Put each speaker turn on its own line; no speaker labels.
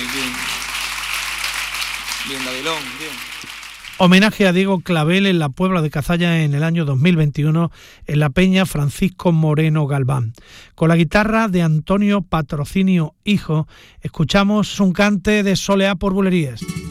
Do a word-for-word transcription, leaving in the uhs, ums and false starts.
bien. Bien, Gavilón, bien.
Homenaje a Diego Clavel en la Puebla de Cazalla en el año dos mil veintiuno en la Peña Francisco Moreno Galván. Con la guitarra de Antonio Patrocinio Hijo, escuchamos un cante de Soleá por Bulerías.